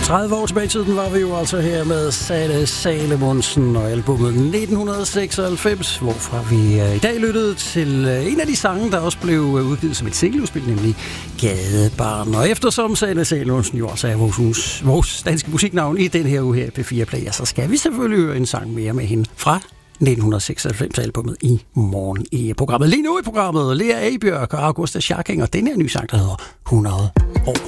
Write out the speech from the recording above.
30 år tilbage i tiden var vi jo altså her med Sanne Salomonsen og albumet 1996, hvorfra vi i dag lyttede til en af de sange, der også blev udgivet som et singleudspil, nemlig Gadebarn. Og eftersom Sanne Salomonsen jo også er vores danske musiknavn i den her uge her i P4 Play, så skal vi selvfølgelig høre en sang mere med hende fra 1996-albumet i morgen i programmet. Lige nu i programmet Lea Abjørk og Augusta Schacking og den her nye sang, der hedder 100 år.